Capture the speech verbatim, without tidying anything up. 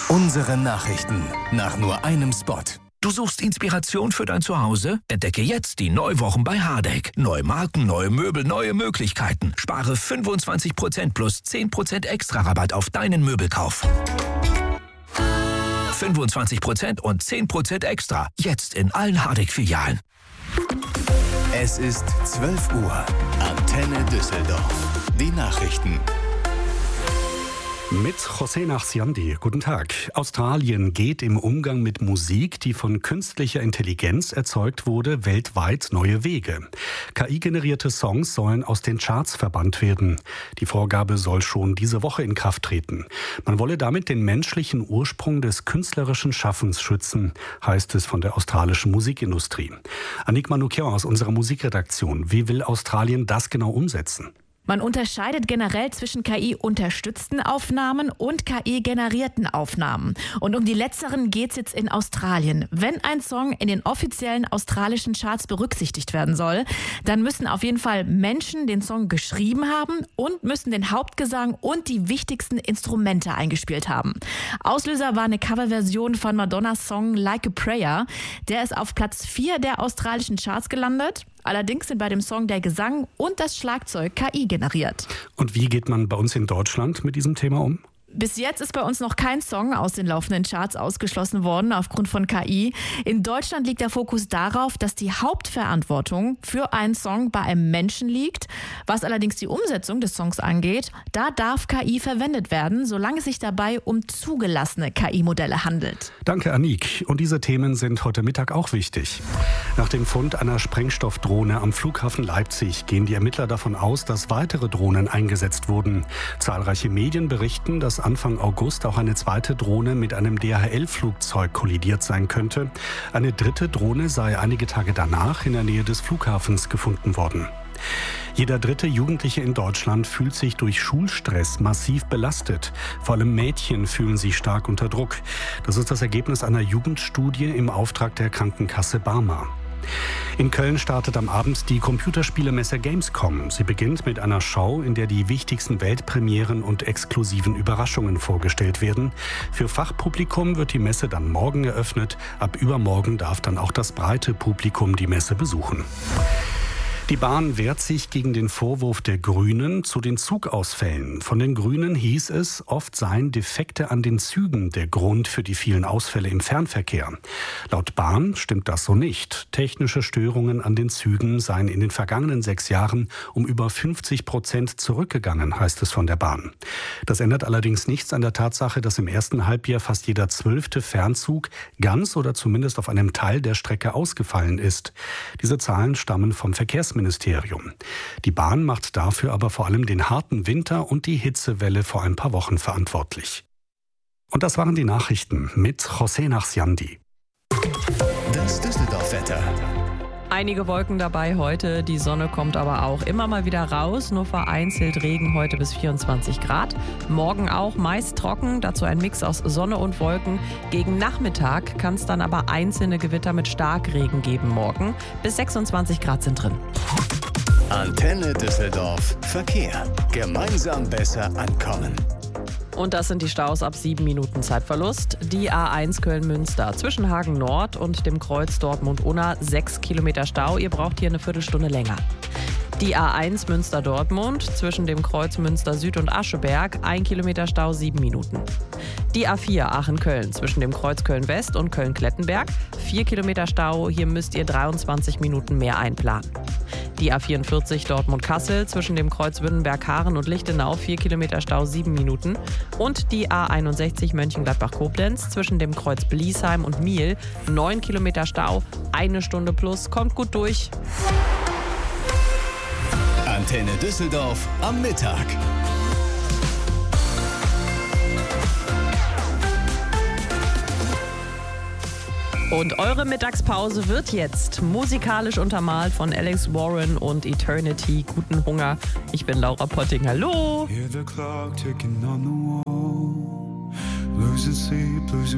Unsere Nachrichten nach nur einem Spot. Du suchst Inspiration für dein Zuhause? Entdecke jetzt die Neuwochen bei Hardegg. Neue Marken, neue Möbel, neue Möglichkeiten. Spare fünfundzwanzig Prozent plus zehn Prozent extra Rabatt auf deinen Möbelkauf. fünfundzwanzig Prozent und zehn Prozent extra. Jetzt in allen Hardegg-Filialen. Es ist zwölf Uhr. Antenne Düsseldorf. Die Nachrichten. Mit José Nachsiandi. Guten Tag. Australien geht im Umgang mit Musik, die von künstlicher Intelligenz erzeugt wurde, weltweit neue Wege. K I-generierte Songs sollen aus den Charts verbannt werden. Die Vorgabe soll schon diese Woche in Kraft treten. Man wolle damit den menschlichen Ursprung des künstlerischen Schaffens schützen, heißt es von der australischen Musikindustrie. Annick Manoukian aus unserer Musikredaktion. Wie will Australien das genau umsetzen? Man unterscheidet generell zwischen K I-unterstützten Aufnahmen und K I-generierten Aufnahmen. Und um die letzteren geht es jetzt in Australien. Wenn ein Song in den offiziellen australischen Charts berücksichtigt werden soll, dann müssen auf jeden Fall Menschen den Song geschrieben haben und müssen den Hauptgesang und die wichtigsten Instrumente eingespielt haben. Auslöser war eine Coverversion von Madonnas Song Like a Prayer. Der ist auf Platz vier der australischen Charts gelandet. Allerdings sind bei dem Song der Gesang und das Schlagzeug K I generiert. Und wie geht man bei uns in Deutschland mit diesem Thema um? Bis jetzt ist bei uns noch kein Song aus den laufenden Charts ausgeschlossen worden aufgrund von K I. In Deutschland liegt der Fokus darauf, dass die Hauptverantwortung für einen Song bei einem Menschen liegt. Was allerdings die Umsetzung des Songs angeht, da darf K I verwendet werden, solange es sich dabei um zugelassene K I-Modelle handelt. Danke, Annick. Und diese Themen sind heute Mittag auch wichtig. Nach dem Fund einer Sprengstoffdrohne am Flughafen Leipzig gehen die Ermittler davon aus, dass weitere Drohnen eingesetzt wurden. Zahlreiche Medien berichten, dass Anfang August auch eine zweite Drohne mit einem D H L-Flugzeug kollidiert sein könnte. Eine dritte Drohne sei einige Tage danach in der Nähe des Flughafens gefunden worden. Jeder dritte Jugendliche in Deutschland fühlt sich durch Schulstress massiv belastet. Vor allem Mädchen fühlen sich stark unter Druck. Das ist das Ergebnis einer Jugendstudie im Auftrag der Krankenkasse Barmer. In Köln startet am Abend die Computerspielemesse Gamescom. Sie beginnt mit einer Show, in der die wichtigsten Weltpremieren und exklusiven Überraschungen vorgestellt werden. Für Fachpublikum wird die Messe dann morgen eröffnet. Ab übermorgen darf dann auch das breite Publikum die Messe besuchen. Die Bahn wehrt sich gegen den Vorwurf der Grünen zu den Zugausfällen. Von den Grünen hieß es, oft seien Defekte an den Zügen der Grund für die vielen Ausfälle im Fernverkehr. Laut Bahn stimmt das so nicht. Technische Störungen an den Zügen seien in den vergangenen sechs Jahren um über fünfzig Prozent zurückgegangen, heißt es von der Bahn. Das ändert allerdings nichts an der Tatsache, dass im ersten Halbjahr fast jeder zwölfte Fernzug ganz oder zumindest auf einem Teil der Strecke ausgefallen ist. Diese Zahlen stammen vom Verkehrsministerium. Die Bahn macht dafür aber vor allem den harten Winter und die Hitzewelle vor ein paar Wochen verantwortlich. Und das waren die Nachrichten mit José Nachsiandi. Das Düsseldorf-Wetter. Einige Wolken dabei heute, die Sonne kommt aber auch immer mal wieder raus, nur vereinzelt Regen heute bis vierundzwanzig Grad. Morgen auch meist trocken, dazu ein Mix aus Sonne und Wolken. Gegen Nachmittag kann es dann aber einzelne Gewitter mit Starkregen geben morgen. Bis sechsundzwanzig Grad sind drin. Antenne Düsseldorf. Verkehr. Gemeinsam besser ankommen. Und das sind die Staus ab sieben Minuten Zeitverlust. Die A eins Köln-Münster zwischen Hagen Nord und dem Kreuz Dortmund-Unna sechs Kilometer Stau. Ihr braucht hier eine Viertelstunde länger. Die A eins Münster-Dortmund zwischen dem Kreuz Münster-Süd und Ascheberg ein Kilometer Stau, sieben Minuten. Die A vier Aachen-Köln zwischen dem Kreuz Köln-West und Köln-Klettenberg vier Kilometer Stau. Hier müsst ihr dreiundzwanzig Minuten mehr einplanen. Die A vierundvierzig Dortmund-Kassel zwischen dem Kreuz Wünnenberg-Haaren und Lichtenau vier Kilometer Stau, sieben Minuten. Und die A einundsechzig Mönchengladbach-Koblenz zwischen dem Kreuz Bliesheim und Miel neun Kilometer Stau, eine Stunde plus. Kommt gut durch. Antenne Düsseldorf am Mittag. Und eure Mittagspause wird jetzt musikalisch untermalt von Alex Warren und Eternity. Guten Hunger. Ich bin Laura Potting. Hallo. Hear the clock ticking on the wall. Losing sleep, losing